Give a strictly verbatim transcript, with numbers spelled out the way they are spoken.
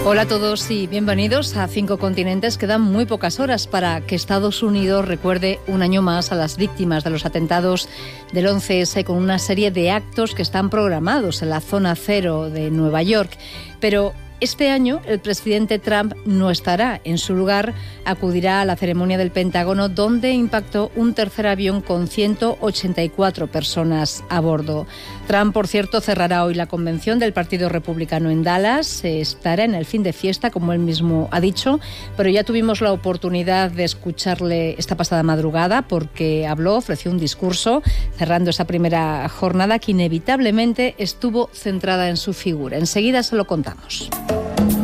Hola a todos y bienvenidos a Cinco Continentes. Quedan muy pocas horas para que Estados Unidos recuerde un año más a las víctimas de los atentados del once ese con una serie de actos que están programados en la zona cero de Nueva York. Pero este año el presidente Trump no estará. En su lugar acudirá a la ceremonia del Pentágono, donde impactó un tercer avión con ciento ochenta y cuatro personas a bordo. Trump, por cierto, cerrará hoy la convención del Partido Republicano en Dallas. Estará en el fin de fiesta, como él mismo ha dicho, pero ya tuvimos la oportunidad de escucharle esta pasada madrugada porque habló, ofreció un discurso cerrando esa primera jornada que inevitablemente estuvo centrada en su figura. Enseguida se lo contamos.